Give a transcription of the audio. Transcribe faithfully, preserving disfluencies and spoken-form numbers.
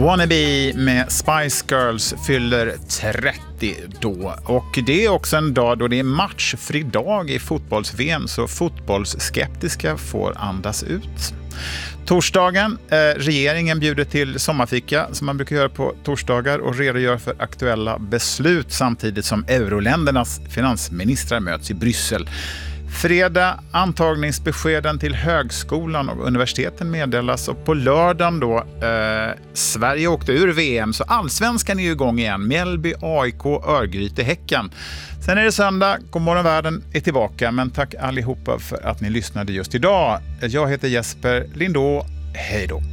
Wannabe med Spice Girls fyller trettio då. Och det är också en dag då det är matchfri dag i fotbolls-V M, så fotbollsskeptiska får andas ut. Torsdagen, eh, regeringen bjuder till sommarfika som man brukar göra på torsdagar och redogör för aktuella beslut samtidigt som euroländernas finansministrar möts i Bryssel. Fredag, antagningsbeskeden till högskolan och universiteten meddelas, och på lördagen då, eh, Sverige åkte ur V M, så allsvenskan är ju igång igen. Mjällby, A I K, Örgryte, Häcken. Sen är det söndag, Godmorgon världen är tillbaka, men tack allihopa för att ni lyssnade just idag. Jag heter Jesper Lindå, hej då.